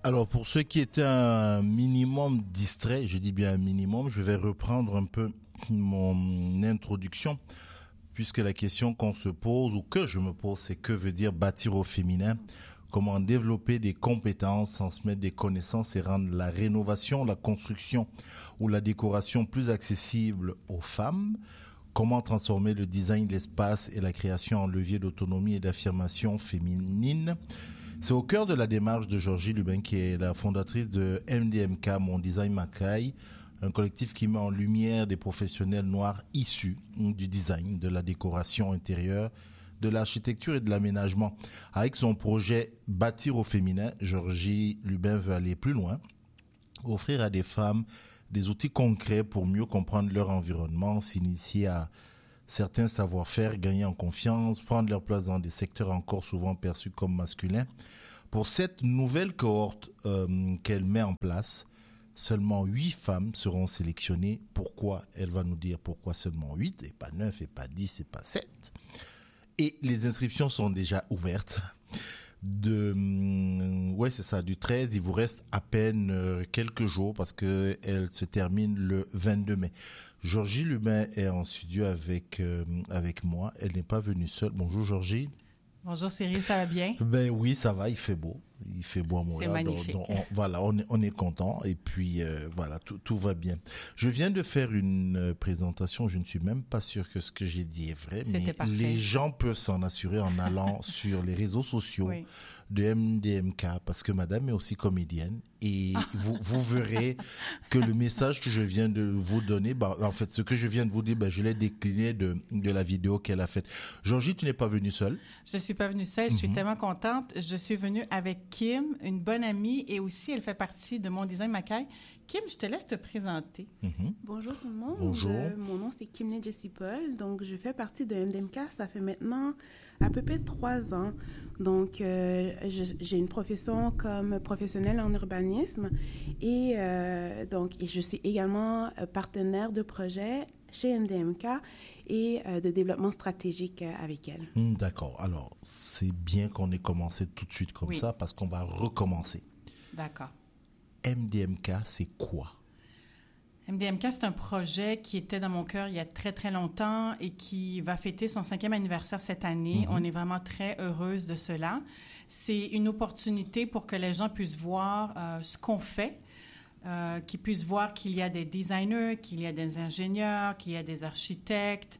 Alors, pour ceux qui étaient un minimum distraits, je dis bien un minimum, je vais reprendre un peu mon introduction, puisque la question qu'on se pose, ou que je me pose, c'est que veut dire bâtir au féminin? Comment développer des compétences, transmettre des connaissances et rendre la rénovation, la construction ou la décoration plus accessible aux femmes? Comment transformer le design de l'espace et la création en levier d'autonomie et d'affirmation féminine? C'est au cœur de la démarche de Georgie Lubin, qui est la fondatrice de MDMK, Mon Design Macaille, un collectif qui met en lumière des professionnels noirs issus du design, de la décoration intérieure, de l'architecture et de l'aménagement. Avec son projet Bâtir au féminin, Georgie Lubin veut aller plus loin, offrir à des femmes des outils concrets pour mieux comprendre leur environnement, s'initier à certains savoir-faire, gagner en confiance, prendre leur place dans des secteurs encore souvent perçus comme masculins. Pour cette nouvelle cohorte qu'elle met en place, seulement 8 femmes seront sélectionnées. Pourquoi? Elle va nous dire pourquoi seulement 8 et pas 9 et pas 10 et pas 7. Et les inscriptions sont déjà ouvertes. Du 13, il vous reste à peine quelques jours parce que elle se termine le 22 mai. Georgie Lubin est en studio avec moi. Elle n'est pas venue seule. Bonjour Georgie. Bonjour Cyril, ça va bien? Ben oui, ça va, il fait beau. Il fait beau à Montréal. C'est magnifique. Donc, on est content et puis tout va bien. Je viens de faire une présentation, je ne suis même pas sûr que ce que j'ai dit est vrai, mais parfait. Les gens peuvent s'en assurer en allant sur les réseaux sociaux de MDMK, parce que madame est aussi comédienne et vous verrez que le message que je viens de vous donner, en fait, ce que je viens de vous dire, je l'ai décliné de la vidéo qu'elle a faite. Georgie, tu n'es pas venue seule? Je suis pas venue seule, je suis tellement contente. Je suis venue avec Kim, une bonne amie, et aussi elle fait partie de Mon Design Macaille. Kim, je te laisse te présenter. Bonjour tout le monde. Bonjour. Mon nom c'est Kimley Jessie Paul. Donc je fais partie de MDMK. Ça fait maintenant à peu près 3 ans. Donc j'ai une profession comme professionnelle en urbanisme et je suis également partenaire de projet chez MDMK et de développement stratégique avec elle. D'accord. Alors, c'est bien qu'on ait commencé tout de suite comme ça parce qu'on va recommencer. D'accord. MDMK, c'est quoi? MDMK, c'est un projet qui était dans mon cœur il y a très, très longtemps et qui va fêter son 5e anniversaire cette année. On est vraiment très heureuse de cela. C'est une opportunité pour que les gens puissent voir ce qu'on fait, qu'ils puissent voir qu'il y a des designers, qu'il y a des ingénieurs, qu'il y a des architectes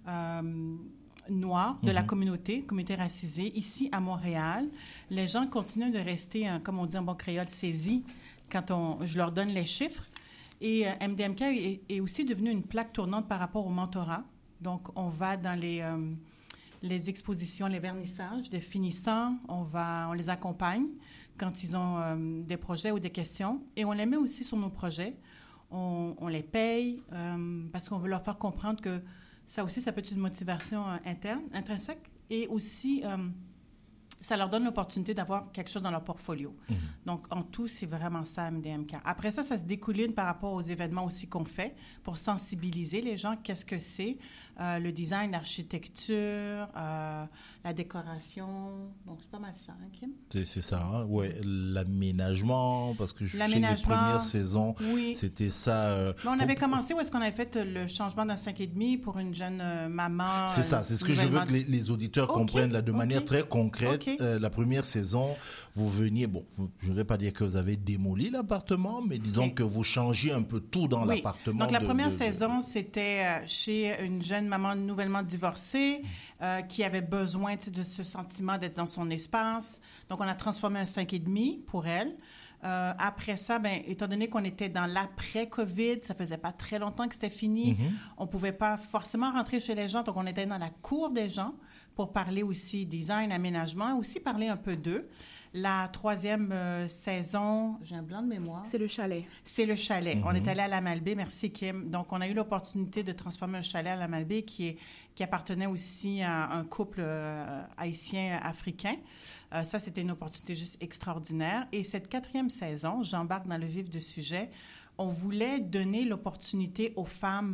noirs de la communauté racisée. Ici, à Montréal, les gens continuent de rester, comme on dit en bon créole, saisis quand je leur donne les chiffres. Et MDMK est aussi devenu une plaque tournante par rapport au mentorat. Donc, on va dans les expositions, les vernissages des finissants, on les accompagne quand ils ont des projets ou des questions. Et on les met aussi sur nos projets. On les paye parce qu'on veut leur faire comprendre que ça aussi, ça peut être une motivation intrinsèque. Et aussi, ça leur donne l'opportunité d'avoir quelque chose dans leur portfolio. Donc, en tout, c'est vraiment ça, MDMK. Après ça, ça se découline par rapport aux événements aussi qu'on fait pour sensibiliser les gens. Qu'est-ce que c'est? Le design, l'architecture, la décoration. Donc, c'est pas mal ça, hein, Kim? C'est ça, hein? Ouais, l'aménagement, parce que je sais que les premières saisons, c'était ça. Mais on avait commencé où est-ce qu'on avait fait le changement d'un 5,5 pour une jeune maman. C'est ça, c'est ce que je veux que les auditeurs comprennent là, de manière très concrète. La première saison, vous veniez, je ne vais pas dire que vous avez démoli l'appartement, mais disons que vous changiez un peu tout dans l'appartement. Donc, la première saison, c'était chez une jeune maman nouvellement divorcée qui avait besoin de ce sentiment d'être dans son espace. Donc, on a transformé un 5,5 pour elle. Après ça, étant donné qu'on était dans l'après-COVID, ça faisait pas très longtemps que c'était fini, on pouvait pas forcément rentrer chez les gens, donc on était dans la cour des gens pour parler aussi design, aménagement, aussi parler un peu d'eux. La 3e saison, j'ai un blanc de mémoire. C'est le chalet. C'est le chalet. On est allé à la Malbaie, merci Kim. Donc, on a eu l'opportunité de transformer un chalet à la Malbaie qui appartenait aussi à un couple haïtien-africain. Ça, c'était une opportunité juste extraordinaire. Et cette 4e saison, j'embarque dans le vif du sujet, on voulait donner l'opportunité aux femmes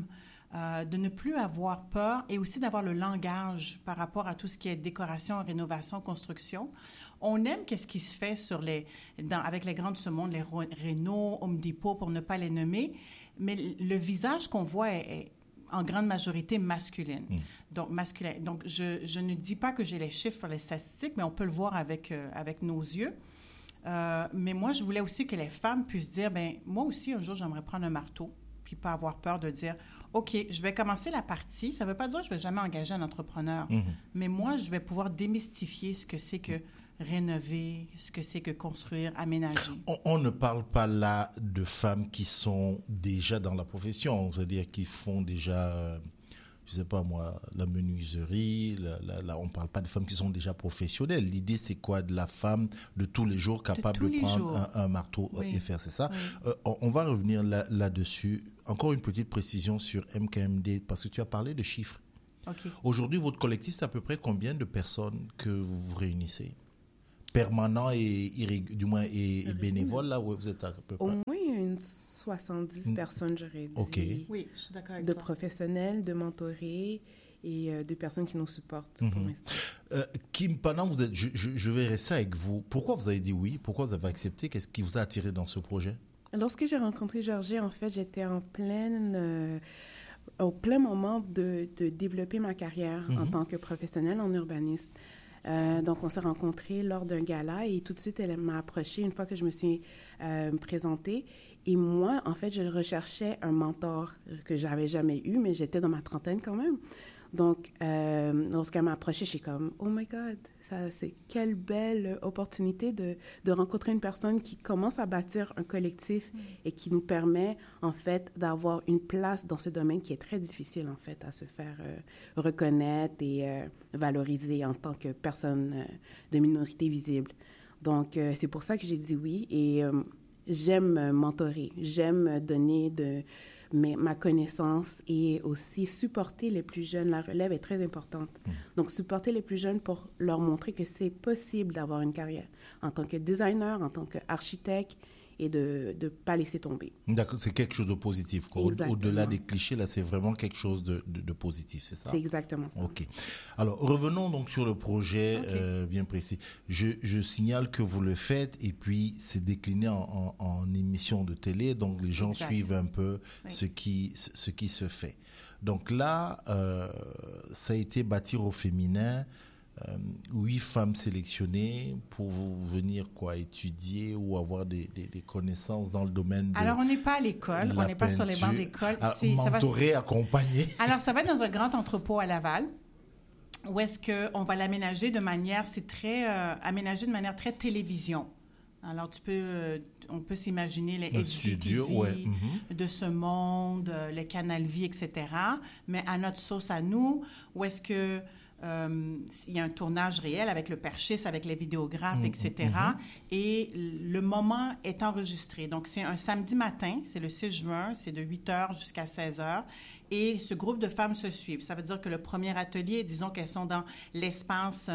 de ne plus avoir peur et aussi d'avoir le langage par rapport à tout ce qui est décoration, rénovation, construction. On aime qu'est-ce qui se fait avec les grands de ce monde, les Renault, Home Depot, pour ne pas les nommer, mais le visage qu'on voit est en grande majorité masculine. Donc, masculin. Donc, je ne dis pas que j'ai les chiffres, les statistiques, mais on peut le voir avec nos yeux. Mais moi, je voulais aussi que les femmes puissent dire, moi aussi, un jour, j'aimerais prendre un marteau, puis pas avoir peur de dire, OK, je vais commencer la partie. Ça ne veut pas dire que je ne vais jamais engager un entrepreneur, mais moi, je vais pouvoir démystifier ce que c'est que rénover, ce que c'est que construire, aménager. On ne parle pas là de femmes qui sont déjà dans la profession, c'est-à-dire qui font déjà, je ne sais pas moi, la menuiserie, on ne parle pas de femmes qui sont déjà professionnelles. L'idée, c'est quoi? De la femme de tous les jours capable de prendre un marteau et faire, c'est ça? Oui. On va revenir là-dessus. Encore une petite précision sur MKMD, parce que tu as parlé de chiffres. Okay. Aujourd'hui, votre collectif, c'est à peu près combien de personnes que vous réunissez? Permanent et bénévole, là où vous êtes à peu près? Au moins une 70 personnes, j'aurais dit. Okay. Oui, je suis d'accord avec toi. De professionnels, de mentorés et de personnes qui nous supportent pour l'instant. Kim, pendant je vais rester avec vous. Pourquoi vous avez dit oui? Pourquoi vous avez accepté? Qu'est-ce qui vous a attiré dans ce projet? Lorsque j'ai rencontré Georgie, en fait, j'étais au plein moment de développer ma carrière en tant que professionnelle en urbanisme. Donc, on s'est rencontrés lors d'un gala et tout de suite, elle m'a approchée une fois que je me suis présentée. Et moi, en fait, je recherchais un mentor que je n'avais jamais eu, mais j'étais dans ma trentaine quand même. Donc, lorsqu'elle m'a approchée, je suis comme « Oh my God, c'est quelle belle opportunité de rencontrer une personne qui commence à bâtir un collectif et qui nous permet, en fait, d'avoir une place dans ce domaine qui est très difficile, en fait, à se faire reconnaître et valoriser en tant que personne de minorité visible. » Donc, c'est pour ça que j'ai dit oui et j'aime mentorer, j'aime donner ma connaissance et aussi supporter les plus jeunes. La relève est très importante. Donc, supporter les plus jeunes pour leur montrer que c'est possible d'avoir une carrière en tant que designer, en tant qu'architecte et de ne pas laisser tomber. D'accord, c'est quelque chose de positif. Au-delà des clichés, là, c'est vraiment quelque chose de positif, c'est ça? C'est exactement ça. OK. Alors, revenons donc sur le projet bien précis. Je signale que vous le faites et puis c'est décliné en émission de télé, donc les gens suivent un peu ce qui se fait. Donc là, ça a été bâtir au féminin. 8 femmes sélectionnées pour venir étudier ou avoir des connaissances dans le domaine de Alors, on n'est pas à l'école, on n'est pas sur les bancs d'école. Mentorer, accompagner. Alors, ça va être dans un grand entrepôt à Laval, où est-ce qu'on va l'aménager de manière, aménagé de manière très télévision. Alors, on peut s'imaginer les studios de ce monde, les Canal Vie, etc. Mais à notre sauce à nous, où est-ce que il y a un tournage réel avec le perchiste, avec les vidéographes, etc. Et le moment est enregistré. Donc, c'est un samedi matin, c'est le 6 juin, c'est de 8h jusqu'à 16h. Et ce groupe de femmes se suivent. Ça veut dire que le premier atelier, disons qu'elles sont dans l'espace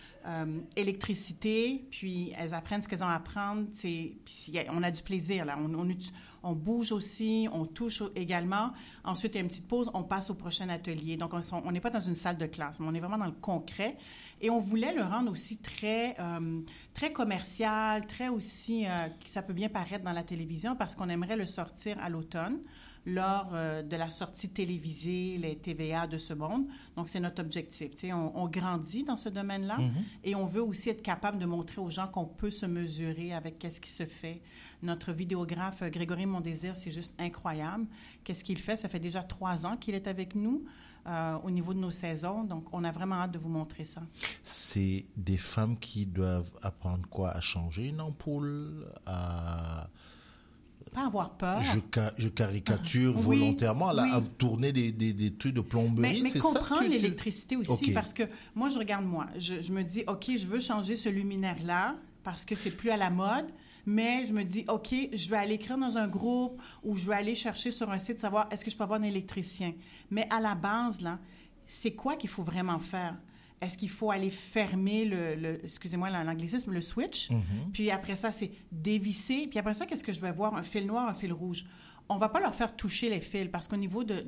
électricité, puis elles apprennent ce qu'elles ont à apprendre. Puis on a du plaisir, là. On bouge aussi, on touche également. Ensuite, il y a une petite pause, on passe au prochain atelier. Donc, on n'est pas dans une salle de classe, mais on est vraiment dans le concret. Et on voulait le rendre aussi très commercial, très aussi, ça peut bien paraître dans la télévision, parce qu'on aimerait le sortir à l'automne, lors de la sortie télévisée, les TVA de ce monde. Donc, c'est notre objectif. Tu sais, on grandit dans ce domaine-là et on veut aussi être capable de montrer aux gens qu'on peut se mesurer avec qu'est-ce qui se fait. Notre vidéographe, Grégory Mondésir, c'est juste incroyable. Qu'est-ce qu'il fait? Ça fait déjà 3 ans qu'il est avec nous au niveau de nos saisons. Donc, on a vraiment hâte de vous montrer ça. C'est des femmes qui doivent apprendre quoi? À changer une ampoule, à... Pas avoir peur. Je caricature volontairement, là, à tourner des trucs de plomberie, mais c'est comprendre l'électricité aussi, parce que moi, je me dis, OK, je veux changer ce luminaire-là parce que c'est plus à la mode, mais je me dis, OK, je vais aller écrire dans un groupe ou je vais aller chercher sur un site, savoir est-ce que je peux avoir un électricien. Mais à la base, là, c'est quoi qu'il faut vraiment faire? Est-ce qu'il faut aller fermer excusez-moi l'anglicisme, le switch? Puis après ça, c'est dévisser. Puis après ça, qu'est-ce que je vais voir? Un fil noir, un fil rouge. on va pas leur faire toucher les fils parce qu'au niveau de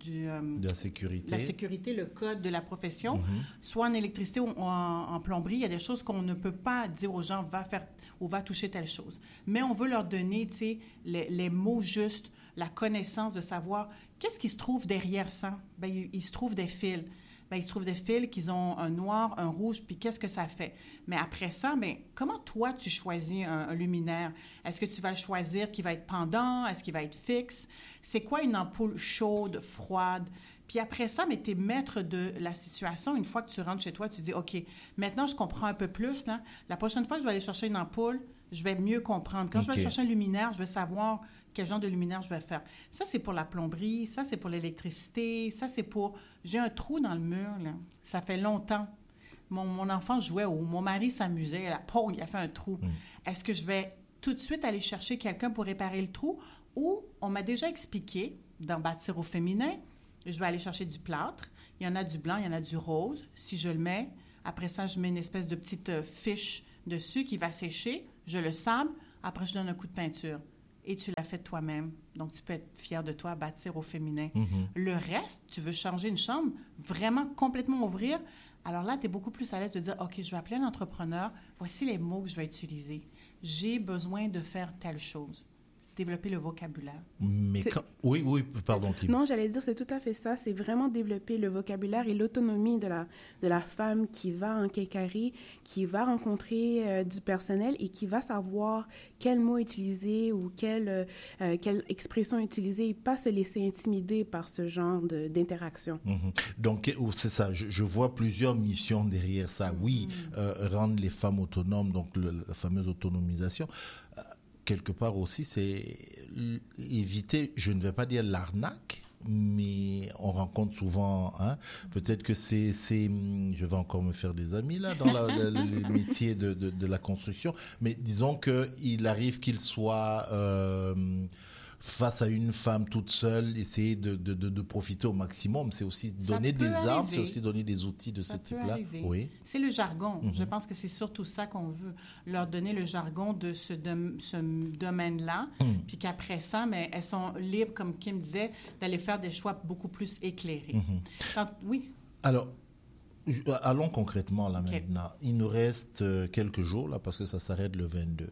la sécurité, le code de la profession, soit en électricité ou en plomberie, il y a des choses qu'on ne peut pas dire aux gens, va faire ou va toucher telle chose. Mais on veut leur donner, tu sais, les mots justes, la connaissance de savoir qu'est-ce qui se trouve derrière ça. Bien, il se trouve des fils. Bien, il se trouve des fils qui ont un noir, un rouge, puis qu'est-ce que ça fait? Mais après ça, bien, comment toi, tu choisis un luminaire? Est-ce que tu vas le choisir qui va être pendant? Est-ce qu'il va être fixe? C'est quoi une ampoule chaude, froide? Puis après ça, mais tu es maître de la situation. Une fois que tu rentres chez toi, tu dis, OK, maintenant, je comprends un peu plus. Là. La prochaine fois que je vais aller chercher une ampoule, je vais mieux comprendre. Quand je vais aller chercher un luminaire, je vais savoir quel genre de luminaire je vais faire. Ça, c'est pour la plomberie. Ça, c'est pour l'électricité. Ça, c'est pour... J'ai un trou dans le mur, là. Ça fait longtemps. Mon enfant jouait ou mon mari s'amusait. Là, pong, il a fait un trou. Est-ce que je vais tout de suite aller chercher quelqu'un pour réparer le trou? Ou on m'a déjà expliqué, dans Bâtir au féminin, je vais aller chercher du plâtre. Il y en a du blanc, il y en a du rose. Si je le mets, après ça, je mets une espèce de petite fiche dessus qui va sécher. Je le sable. Après, je donne un coup de peinture. Et tu l'as fait toi-même. Donc, tu peux être fier de toi, Bâtir au féminin. Le reste, tu veux changer une chambre, vraiment complètement ouvrir. Alors là, tu es beaucoup plus à l'aise de dire, OK, je vais appeler un entrepreneur. Voici les mots que je vais utiliser. J'ai besoin de faire telle chose. Développer le vocabulaire. Mais oui, pardon. Kim. Non, j'allais dire, c'est tout à fait ça. C'est vraiment développer le vocabulaire et l'autonomie de la femme qui va en quincaillerie, qui va rencontrer du personnel et qui va savoir quel mot utiliser ou quelle expression utiliser et pas se laisser intimider par ce genre d'interaction. Donc, c'est ça. Je vois plusieurs missions derrière ça. Oui, rendre les femmes autonomes, donc la fameuse autonomisation. Quelque part aussi, c'est éviter, je ne vais pas dire l'arnaque, mais on rencontre souvent, peut-être que je vais encore me faire des amis là dans le métier de la construction, mais disons qu'il arrive qu'il soit face à une femme toute seule, essayer de profiter au maximum. C'est aussi donner des armes, c'est aussi donner des outils de ce type-là. Oui. C'est le jargon. Je pense que c'est surtout ça qu'on veut, leur donner le jargon de ce domaine-là, puis qu'après ça, mais elles sont libres, comme Kim disait, d'aller faire des choix beaucoup plus éclairés. Oui. Alors, allons concrètement là maintenant. Il nous reste quelques jours là, parce que ça s'arrête le 22.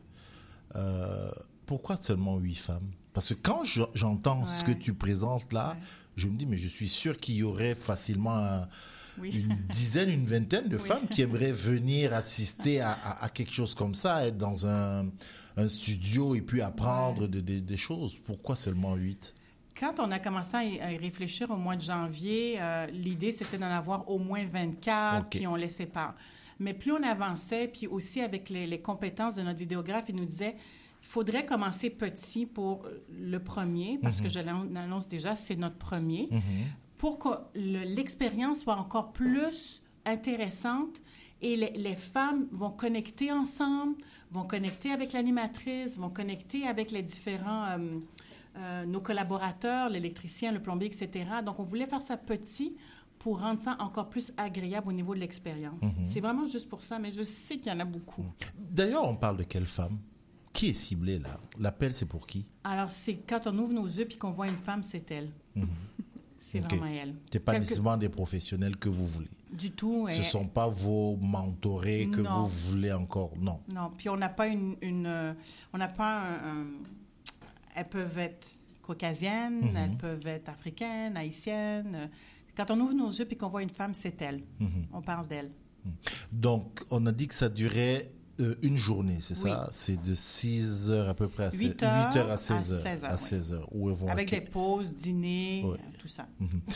Pourquoi seulement 8 femmes? Parce que quand j'entends ce que tu présentes là, je me dis, mais je suis sûr qu'il y aurait facilement une dizaine, une vingtaine de femmes qui aimeraient venir assister à quelque chose comme ça, être dans un studio et puis apprendre des choses. Pourquoi seulement 8? Quand on a commencé à y réfléchir au mois de janvier, l'idée, c'était d'en avoir au moins 24, puis on laissait pas. Mais plus on avançait, puis aussi avec les compétences de notre vidéographe, il nous disait... Il faudrait commencer petit pour le premier, parce que je l'annonce déjà, c'est notre premier, pour que l'expérience soit encore plus intéressante et les femmes vont connecter ensemble, vont connecter avec l'animatrice, vont connecter avec les différents, nos collaborateurs, l'électricien, le plombier, etc. Donc, on voulait faire ça petit pour rendre ça encore plus agréable au niveau de l'expérience. C'est vraiment juste pour ça, mais je sais qu'il y en a beaucoup. D'ailleurs, on parle de quelle femme? Qui est ciblé là? L'appel, c'est pour qui? Alors, c'est quand on ouvre nos yeux puis qu'on voit une femme, c'est elle. C'est vraiment elle. Ce n'est pas nécessairement des professionnels que vous voulez. Du tout. Ce ne sont pas vos mentorés que vous voulez encore, non. Non, puis on n'a pas on n'a pas elles peuvent être caucasiennes, elles peuvent être africaines, haïtiennes. Quand on ouvre nos yeux puis qu'on voit une femme, c'est elle. On parle d'elle. Donc, on a dit que ça durait... une journée, c'est ça? C'est de 6 heures à peu près à 8 heures à 16 heures. À 16 heures. Où vont avec des pauses, dîner, tout ça.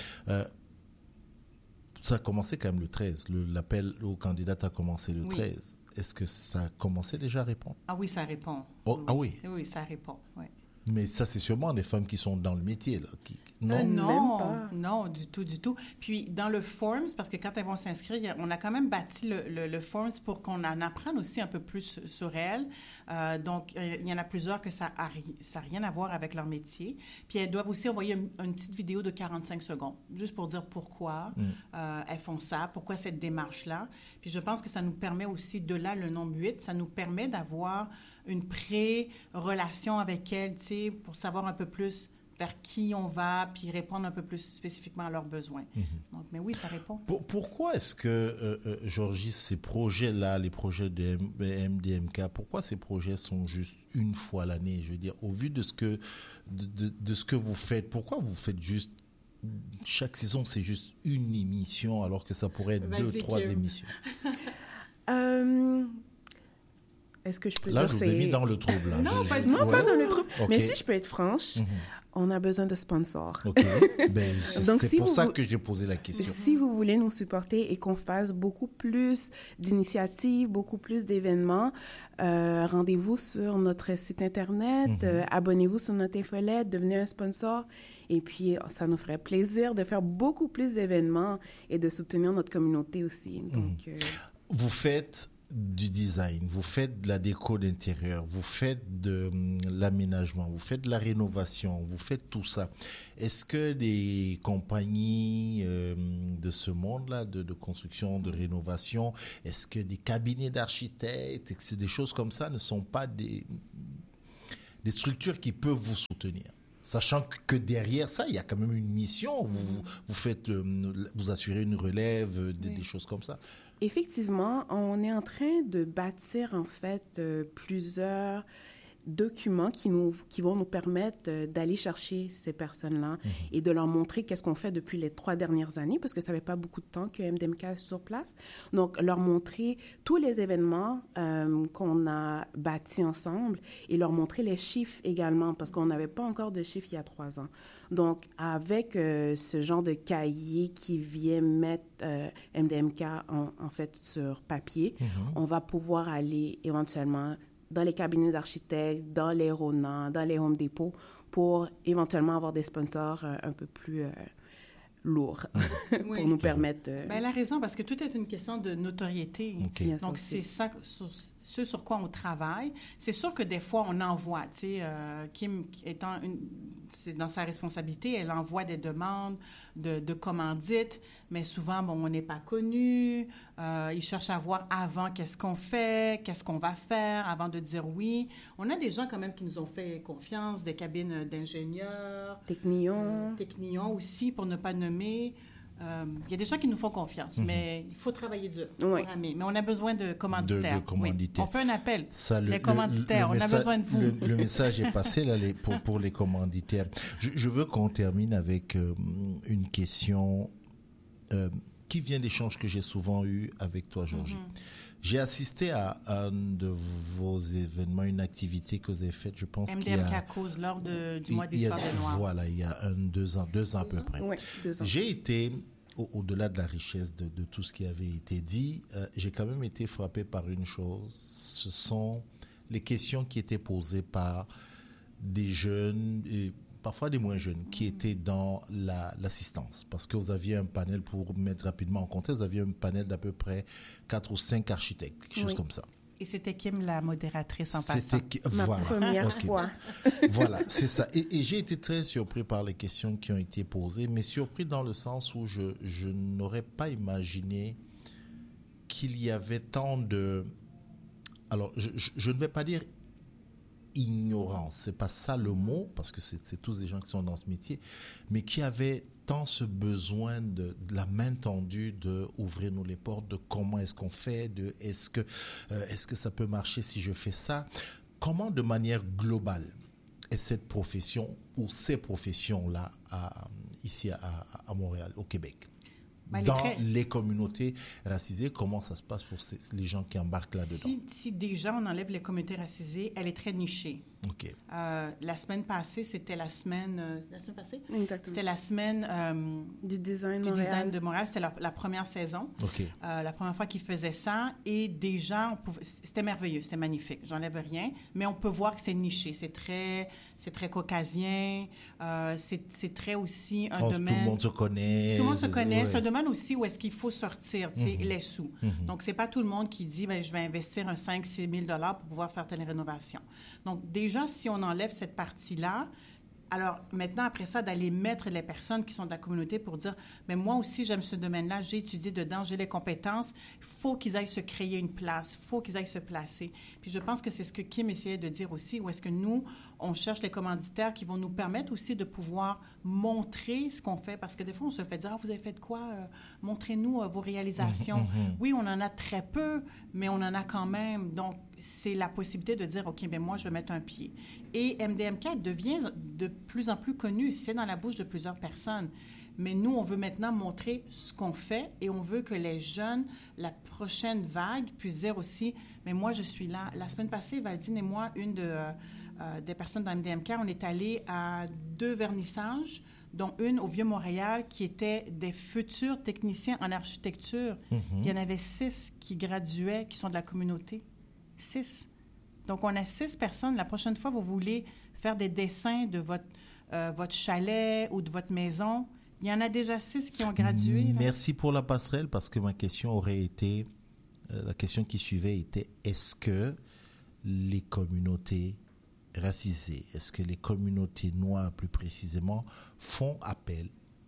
Ça a commencé quand même le 13. L'appel aux candidats a commencé le 13. Est-ce que ça a commencé déjà à répondre? Ah oui, ça répond. Ah oui? Oui, ça répond, oui. Mais ça, c'est sûrement des femmes qui sont dans le métier, là. Non, du tout. Puis, dans le Forms, parce que quand elles vont s'inscrire, on a quand même bâti le Forms pour qu'on en apprenne aussi un peu plus sur elles. Donc, il y en a plusieurs que ça n'a rien à voir avec leur métier. Puis, elles doivent aussi envoyer une petite vidéo de 45 secondes, juste pour dire pourquoi elles font ça, pourquoi cette démarche-là. Puis, je pense que ça nous permet aussi, de là, le nombre 8, ça nous permet d'avoir une pré-relation avec elles, tu sais, pour savoir un peu plus vers qui on va, puis répondre un peu plus spécifiquement à leurs besoins. Donc, mais oui, ça répond. Pourquoi est-ce que, Georgie, ces projets-là, les projets de MDMK, pourquoi ces projets sont juste une fois l'année? Je veux dire, au vu de ce que vous faites, pourquoi vous faites juste chaque saison, c'est juste une émission, alors que ça pourrait être 2, 3 émissions? Est-ce que je peux là, dire je vous ai mis dans le trouble. Là. Non, pas dans le trouble. Okay. Mais si je peux être franche, on a besoin de sponsors. OK. Ben, Donc, c'est si pour ça que j'ai posé la question. Si vous voulez nous supporter et qu'on fasse beaucoup plus d'initiatives, beaucoup plus d'événements, rendez-vous sur notre site Internet, abonnez-vous sur notre infolette, devenez un sponsor. Et puis, ça nous ferait plaisir de faire beaucoup plus d'événements et de soutenir notre communauté aussi. Donc, vous faites du design, vous faites de la déco d'intérieur, vous faites de l'aménagement, vous faites de la rénovation, vous faites tout ça. Est-ce que des compagnies de ce monde-là, de construction, de rénovation, est-ce que des cabinets d'architectes, est-ce que des choses comme ça ne sont pas des structures qui peuvent vous soutenir? Sachant que derrière ça, il y a quand même une mission, vous assurez une relève, des choses comme ça. Effectivement, on est en train de bâtir en fait plusieurs documents qui vont nous permettre d'aller chercher ces personnes-là et de leur montrer qu'est-ce qu'on fait depuis les 3 dernières années, parce que ça fait pas beaucoup de temps que MDMK est sur place. Donc, leur montrer tous les événements qu'on a bâtis ensemble et leur montrer les chiffres également, parce qu'on n'avait pas encore de chiffres il y a 3 ans. Donc, avec ce genre de cahier qui vient mettre MDMK en fait sur papier, on va pouvoir aller éventuellement dans les cabinets d'architectes, dans les Rona, dans les Home Depot, pour éventuellement avoir des sponsors un peu plus lourds pour nous permettre... Ben, elle a raison, parce que tout est une question de notoriété. Okay. Donc, c'est ça, ce sur quoi on travaille. C'est sûr que des fois, on envoie, tu sais, Kim étant c'est dans sa responsabilité, elle envoie des demandes de commandites, mais souvent, bon, on n'est pas connu. Ils cherchent à voir avant qu'est-ce qu'on fait, qu'est-ce qu'on va faire avant de dire oui. On a des gens quand même qui nous ont fait confiance, des cabines d'ingénieurs. Technion aussi, pour ne pas nommer. Il y a des gens qui nous font confiance, mais il faut travailler dur. Mais on a besoin de commanditaires. De commanditaires. Oui. On fait un appel. Ça, les commanditaires, on a besoin de vous. Le message est passé là, pour les commanditaires. Je veux qu'on termine avec une question qui vient d'échanges que j'ai souvent eu avec toi, Georgie. J'ai assisté à un de vos événements, une activité que vous avez faite, je pense qu'il y a... MDMK cause lors du mois d'Histoire des Noirs. Voilà, il y a 2 ans à peu près. Oui, 2 ans. J'ai été, au-delà de la richesse de tout ce qui avait été dit, j'ai quand même été frappé par une chose. Ce sont les questions qui étaient posées par des jeunes, et parfois des moins jeunes, qui étaient dans l'assistance. Parce que vous aviez un panel, pour mettre rapidement en contexte, vous aviez un panel d'à peu près 4 ou 5 architectes, quelque chose comme ça. Et c'était Kim, la modératrice, en passant. Ma première fois. Voilà, c'est ça. Et j'ai été très surpris par les questions qui ont été posées, mais surpris dans le sens où je n'aurais pas imaginé qu'il y avait tant de... Alors, je ne vais pas dire ignorance, c'est pas ça le mot, parce que c'est tous des gens qui sont dans ce métier, mais qui avaient tant ce besoin de la main tendue, de ouvrir nous les portes, de comment est-ce qu'on fait, de est-ce que ça peut marcher si je fais ça. Comment, de manière globale, est cette profession ou ces professions-là ici à Montréal, au Québec? Dans les communautés racisées, comment ça se passe pour les gens qui embarquent là-dedans? Si déjà on enlève les communautés racisées, elle est très nichée. OK. La semaine passée, c'était la semaine... la semaine passée? Exactement. C'était la semaine... du design de Montréal. C'était la première saison. OK. La première fois qu'ils faisaient ça. Et déjà, c'était merveilleux, c'était magnifique. J'enlève rien. Mais on peut voir que c'est niché. C'est très caucasien. C'est très aussi un domaine... Tout le monde se connaît. Tout le monde se connaît. C'est un domaine aussi où est-ce qu'il faut sortir, tu sais, les sous. Donc, c'est pas tout le monde qui dit, je vais investir 5-6 000 $ pour pouvoir faire telle rénovation. Donc, déjà, si on enlève cette partie-là, Alors, maintenant, après ça, d'aller mettre les personnes qui sont de la communauté pour dire, mais moi aussi, j'aime ce domaine-là, j'ai étudié dedans, j'ai les compétences, il faut qu'ils aillent se créer une place, il faut qu'ils aillent se placer. Puis je pense que c'est ce que Kim essayait de dire aussi, où est-ce que nous, on cherche les commanditaires qui vont nous permettre aussi de pouvoir montrer ce qu'on fait, parce que des fois, on se fait dire, vous avez fait de quoi? Montrez-nous vos réalisations. Oui, on en a très peu, mais on en a quand même. Donc, c'est la possibilité de dire, OK, bien moi, je vais mettre un pied. Et MDMK devient de plus en plus connu. C'est dans la bouche de plusieurs personnes. Mais nous, on veut maintenant montrer ce qu'on fait et on veut que les jeunes, la prochaine vague, puissent dire aussi, mais moi, je suis là. La semaine passée, Valdine et moi, une des personnes dans MDMK, on est allés à 2 vernissages, dont une au Vieux-Montréal, qui étaient des futurs techniciens en architecture. Il y en avait 6 qui graduaient, qui sont de la communauté. 6. Donc, on a 6 personnes. La prochaine fois, vous voulez faire des dessins de votre chalet ou de votre maison. Il y en a déjà 6 qui ont gradué. Là. Merci pour la passerelle, parce que ma question aurait été, la question qui suivait était, est-ce que les communautés racisées, est-ce que les communautés noires, plus précisément, font appel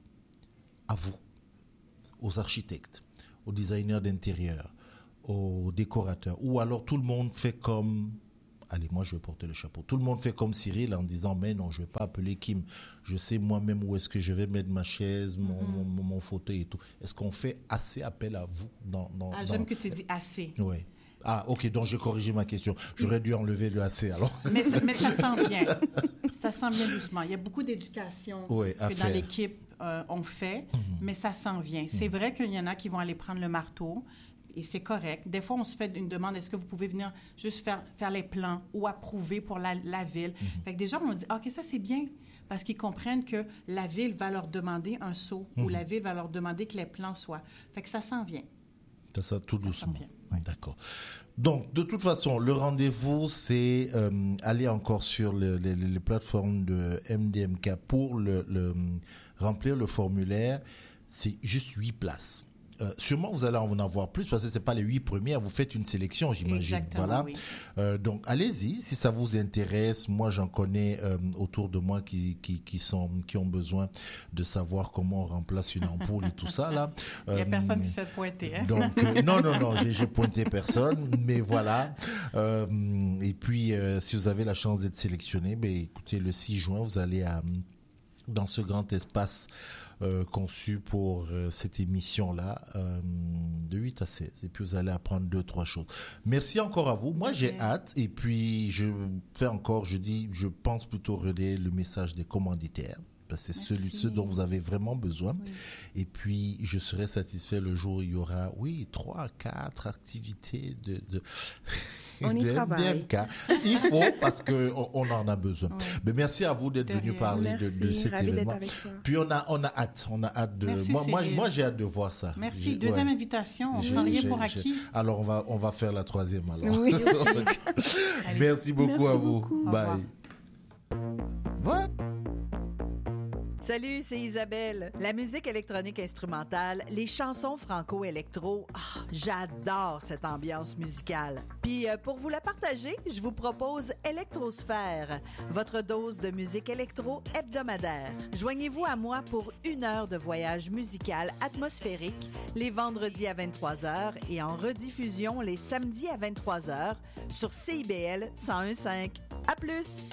à vous, aux architectes, aux designers d'intérieur, aux décorateurs, ou alors tout le monde fait comme... Allez, moi, je vais porter le chapeau. Tout le monde fait comme Cyril en disant, mais non, je ne vais pas appeler Kim. Je sais moi-même où est-ce que je vais mettre ma chaise, mon fauteuil et tout. Est-ce qu'on fait assez appel à vous J'aime que tu dis assez. Oui. Ah, OK, donc j'ai corrigé ma question. J'aurais dû enlever le assez, alors. Mais ça sent bien. Ça sent bien doucement. Il y a beaucoup d'éducation que dans l'équipe, on fait, mais ça s'en vient. C'est vrai qu'il y en a qui vont aller prendre le marteau, et c'est correct. Des fois, on se fait une demande, est-ce que vous pouvez venir juste faire les plans ou approuver pour la ville? Fait que déjà, on dit, OK, ça, c'est bien, parce qu'ils comprennent que la ville va leur demander un saut ou la ville va leur demander que les plans soient. Fait que ça s'en vient. Ça tout doucement. Ouais. D'accord. Donc, de toute façon, le rendez-vous, c'est aller encore sur les plateformes de MDMK pour remplir le formulaire. C'est juste 8 places. Sûrement, vous allez en avoir plus parce que ce n'est pas les 8 premières. Vous faites une sélection, j'imagine. Exactement, voilà. Oui. Donc, allez-y. Si ça vous intéresse, moi, j'en connais autour de moi qui ont besoin de savoir comment on remplace une ampoule et tout ça. Là. Il n'y a personne qui se fait pointer. Hein? Donc, non, j'ai pointé personne. Mais voilà. Et puis, si vous avez la chance d'être sélectionné, écoutez, le 6 juin, vous allez dans ce grand espace conçu pour cette émission-là, de 8 à 16. Et puis, vous allez apprendre 2-3 choses. Merci encore à vous. Moi, j'ai hâte. Et puis, je pense plutôt relayer le message des commanditaires. Parce que c'est ce dont vous avez vraiment besoin. Oui. Et puis, je serai satisfait le jour où il y aura, 3-4 activités de on y travaille. MDMK. Il faut, parce qu'on en a besoin. Oui. Mais merci à vous d'être venu parler de cet événement. Avec toi. Puis, on a hâte de... Merci, moi, j'ai hâte de voir ça. Merci. Deuxième invitation. On ne prend rien pour acquis. Alors, on va faire la 3e alors. Oui. Merci beaucoup à vous. Bye. Voilà. Salut, c'est Isabelle. La musique électronique instrumentale, les chansons franco-électro, j'adore cette ambiance musicale. Puis pour vous la partager, je vous propose Électrosphère, votre dose de musique électro hebdomadaire. Joignez-vous à moi pour 1 heure de voyage musical atmosphérique les vendredis à 23h et en rediffusion les samedis à 23h sur CIBL 101.5. À plus!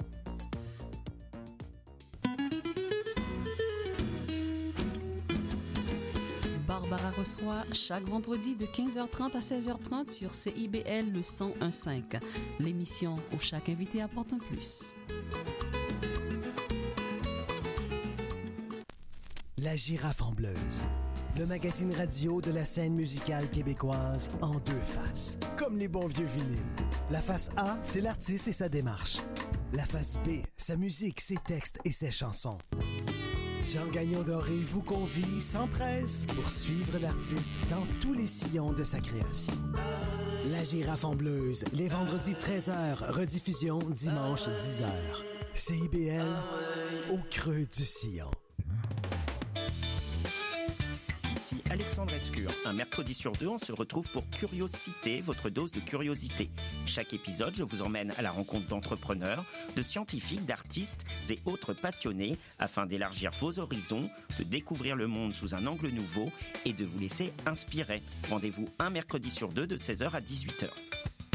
Barbara reçoit chaque vendredi de 15h30 à 16h30 sur CIBL le 101.5. L'émission où chaque invité apporte un plus. La Girafe en Bleuse. Le magazine radio de la scène musicale québécoise en 2 faces. Comme les bons vieux vinyles. La face A, c'est l'artiste et sa démarche. La face B, sa musique, ses textes et ses chansons. Jean Gagnon Doré vous convie sans presse pour suivre l'artiste dans tous les sillons de sa création. La Girafe en Bleuse, les vendredis 13h, rediffusion dimanche 10h. CIBL, au creux du sillon. ici Alexandre Escure. Un mercredi sur 2, on se retrouve pour Curiosité, votre dose de curiosité. Chaque épisode, je vous emmène à la rencontre d'entrepreneurs, de scientifiques, d'artistes et autres passionnés afin d'élargir vos horizons, de découvrir le monde sous un angle nouveau et de vous laisser inspirer. Rendez-vous un mercredi sur 2 de 16h à 18h.